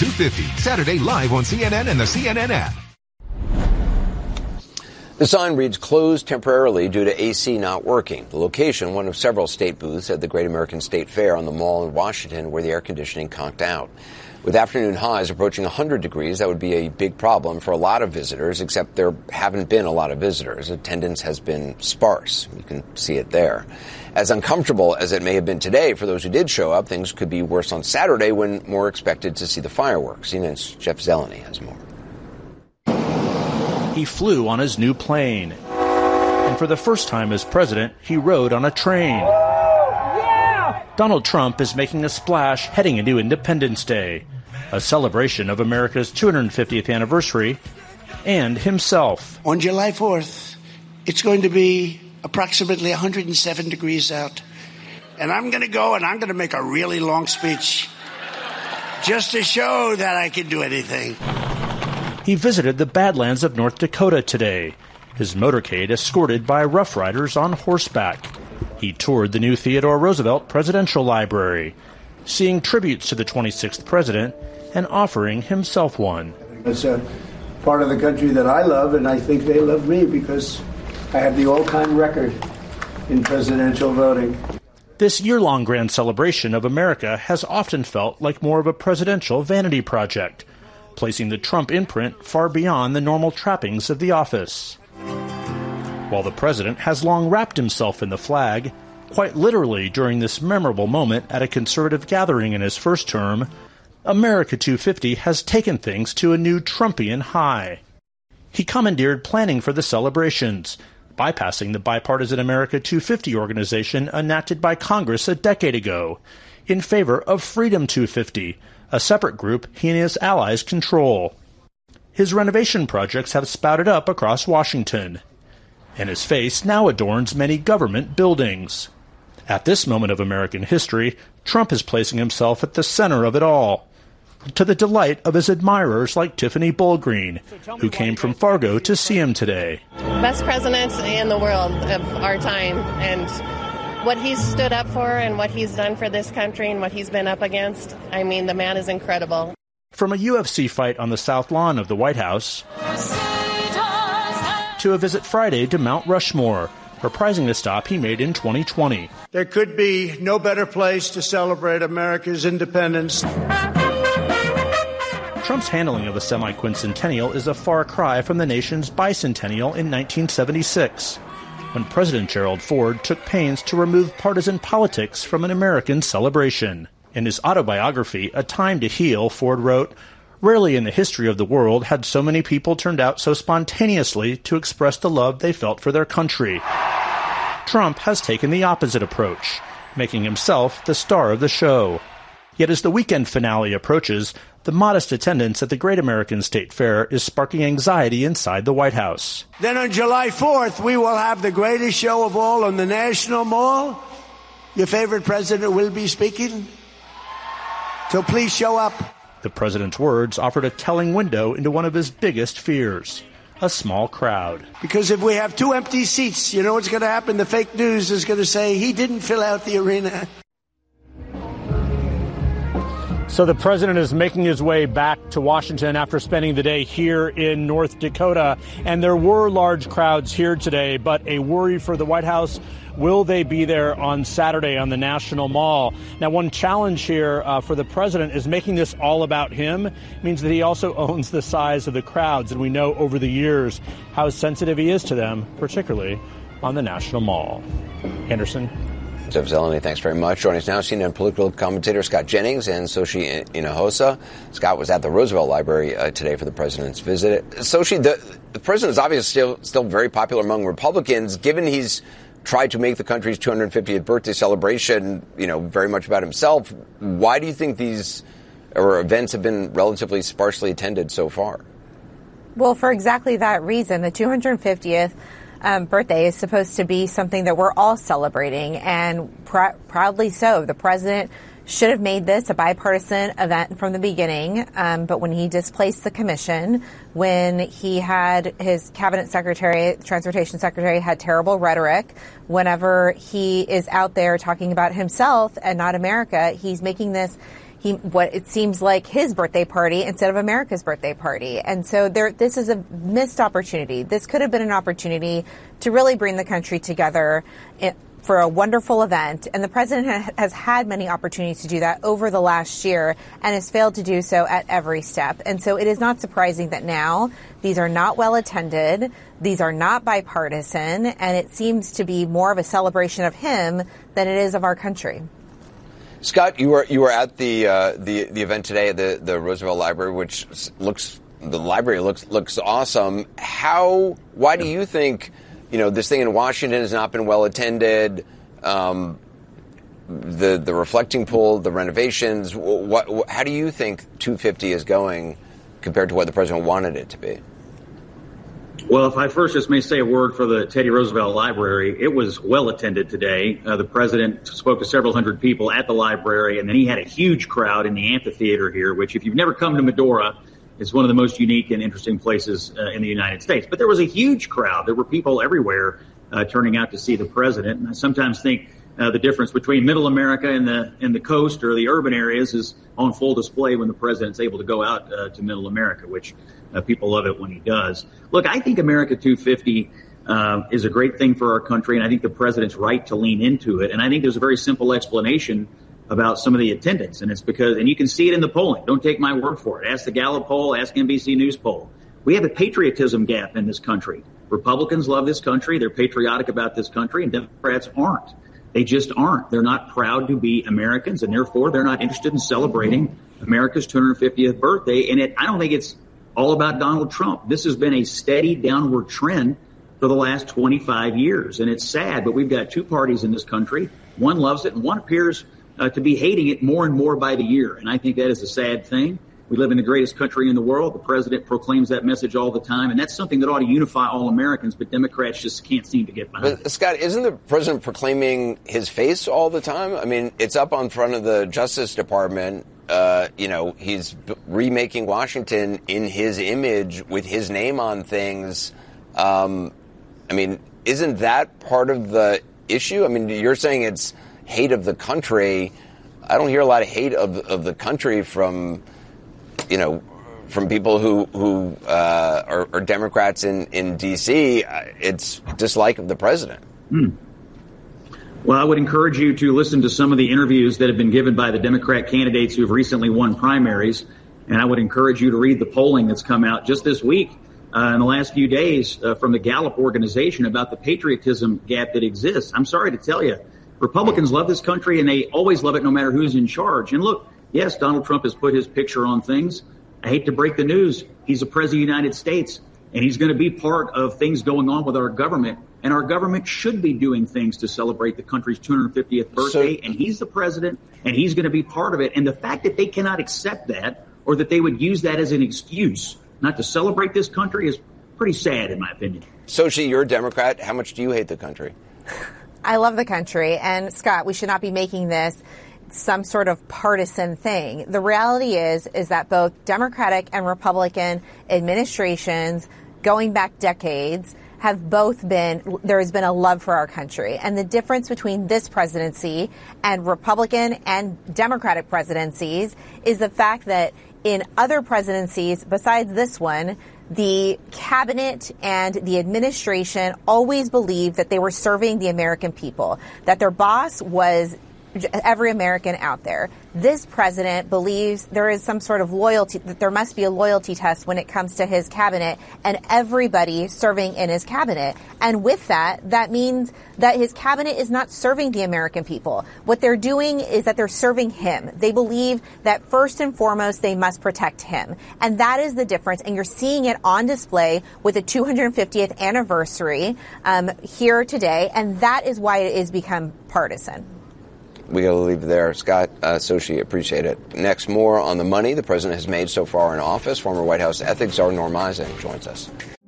250, Saturday live on CNN and the CNN app. The sign reads closed temporarily due to AC not working. The location, one of several state booths at the Great American State Fair on the Mall in Washington, where the air conditioning conked out. With afternoon highs approaching 100 degrees, that would be a big problem for a lot of visitors, except there haven't been a lot of visitors. Attendance has been sparse. You can see it there. As uncomfortable as it may have been today for those who did show up, things could be worse on Saturday when more expected to see the fireworks. CNN's Jeff Zeleny has more. He flew on his new plane. And for the first time as president, he rode on a train. Yeah! Donald Trump is making a splash heading into Independence Day, a celebration of America's 250th anniversary, and himself. On July 4th, it's going to be approximately 107 degrees out. And I'm going to go and I'm going to make a really long speech just to show that I can do anything. He visited the Badlands of North Dakota today, his motorcade escorted by Rough Riders on horseback. He toured the new Theodore Roosevelt Presidential Library, seeing tributes to the 26th president and offering himself one. It's a part of the country that I love, and I think they love me because I have the all-time record in presidential voting. This year-long grand celebration of America has often felt like more of a presidential vanity project, placing the Trump imprint far beyond the normal trappings of the office. While the president has long wrapped himself in the flag, quite literally during this memorable moment at a conservative gathering in his first term, America 250 has taken things to a new Trumpian high. He commandeered planning for the celebrations, bypassing the bipartisan America 250 organization enacted by Congress a decade ago, in favor of Freedom 250, a separate group he and his allies control. His renovation projects have spouted up across Washington, and his face now adorns many government buildings. At this moment of American history, Trump is placing himself at the center of it all, to the delight of his admirers like Tiffany Bullgreen, who came from Fargo to see him today. Best president in the world of our time, and what he's stood up for and what he's done for this country and what he's been up against, I mean, the man is incredible. From a UFC fight on the South Lawn of the White House to a visit Friday to Mount Rushmore, reprising the stop he made in 2020. There could be no better place to celebrate America's independence. Trump's handling of the semi-quincentennial is a far cry from the nation's bicentennial in 1976. When President Gerald Ford took pains to remove partisan politics from an American celebration. In his autobiography, A Time to Heal, Ford wrote, "Rarely in the history of the world had so many people turned out so spontaneously to express the love they felt for their country." Trump has taken the opposite approach, making himself the star of the show. Yet as the weekend finale approaches, the modest attendance at the Great American State Fair is sparking anxiety inside the White House. Then on July 4th, we will have the greatest show of all on the National Mall. Your favorite president will be speaking. So please show up. The president's words offered a telling window into one of his biggest fears, a small crowd. Because if we have 2 empty seats, you know what's going to happen? The fake news is going to say he didn't fill out the arena. So the president is making his way back to Washington after spending the day here in North Dakota. And there were large crowds here today, but a worry for the White House. Will they be there on Saturday on the National Mall? Now, one challenge here for the president is making this all about him. It means that he also owns the size of the crowds. And we know over the years how sensitive he is to them, particularly on the National Mall. Anderson. Jeff Zeleny, thanks very much. Joining us now, CNN political commentator Scott Jennings and Xochitl Hinojosa. Scott was at the Roosevelt Library today for the president's visit. Xochitl, the president is obviously still very popular among Republicans, given he's tried to make the country's 250th birthday celebration, very much about himself. Why do you think these events have been relatively sparsely attended so far? Well, for exactly that reason, the 250th birthday is supposed to be something that we're all celebrating, and proudly so. The president should have made this a bipartisan event from the beginning, but when he displaced the commission, when he had his cabinet secretary, transportation secretary, had terrible rhetoric, whenever he is out there talking about himself and not America, he's making this what it seems like his birthday party instead of America's birthday party. And so this is a missed opportunity. This could have been an opportunity to really bring the country together for a wonderful event. And the president has had many opportunities to do that over the last year and has failed to do so at every step. And so it is not surprising that now these are not well attended. These are not bipartisan. And it seems to be more of a celebration of him than it is of our country. Scott, you were at the event today at the Roosevelt Library, which looks awesome. Why do you think this thing in Washington has not been well attended? The reflecting pool, the renovations. How do you think 250 is going compared to what the president wanted it to be? Well, if I first just may say a word for the Teddy Roosevelt Library, it was well attended today. The president spoke to several hundred people at the library, and then he had a huge crowd in the amphitheater here, which if you've never come to Medora, is one of the most unique and interesting places in the United States. But there was a huge crowd. There were people everywhere turning out to see the president. And I sometimes think the difference between middle America and the coast or the urban areas is on full display when the president's able to go out to middle America, which people love it when he does. Look, I think America 250 is a great thing for our country, and I think the president's right to lean into it. And I think there's a very simple explanation about some of the attendance, and it's because, and you can see it in the polling. Don't take my word for it. Ask the Gallup poll, ask NBC News poll. We have a patriotism gap in this country. Republicans love this country. They're patriotic about this country, and Democrats aren't. They just aren't. They're not proud to be Americans, and therefore they're not interested in celebrating America's 250th birthday. And I don't think it's all about Donald Trump. This has been a steady downward trend for the last 25 years. And it's sad, but we've got two parties in this country. One loves it and one appears to be hating it more and more by the year. And I think that is a sad thing. We live in the greatest country in the world. The president proclaims that message all the time. And that's something that ought to unify all Americans, but Democrats just can't seem to get behind. But, Scott, isn't the president proclaiming his face all the time? I mean, it's up on front of the Justice Department. He's remaking Washington in his image with his name on things. Isn't that part of the issue? I mean, you're saying it's hate of the country. I don't hear a lot of hate of the country from people who are Democrats in D.C. It's dislike of the president. Well, I would encourage you to listen to some of the interviews that have been given by the Democrat candidates who have recently won primaries. And I would encourage you to read the polling that's come out just this week in the last few days from the Gallup organization about the patriotism gap that exists. I'm sorry to tell you, Republicans love this country and they always love it no matter who's in charge. And look, yes, Donald Trump has put his picture on things. I hate to break the news. He's the president of the United States, and he's going to be part of things going on with our government. And our government should be doing things to celebrate the country's 250th birthday. And he's the president, and he's going to be part of it. And the fact that they cannot accept that, or that they would use that as an excuse not to celebrate this country, is pretty sad, in my opinion. Sochi, you're a Democrat. How much do you hate the country? I love the country. And, Scott, we should not be making this some sort of partisan thing. The reality is that both Democratic and Republican administrations, going back decades, have both there has been a love for our country. And the difference between this presidency and Republican and Democratic presidencies is the fact that in other presidencies besides this one, the cabinet and the administration always believed that they were serving the American people, that their boss was every American out there. This president believes there is some sort of loyalty, that there must be a loyalty test when it comes to his cabinet and everybody serving in his cabinet. And with that means that his cabinet is not serving the American people. What they're doing is that they're serving him. They believe that first and foremost, they must protect him. And that is the difference. And you're seeing it on display with the 250th anniversary here today. And that is why it has become partisan. We got to leave it there. Scott Sochi, appreciate it. Next, more on the money the president has made so far in office. Former White House ethics czar Norm Eising joins us.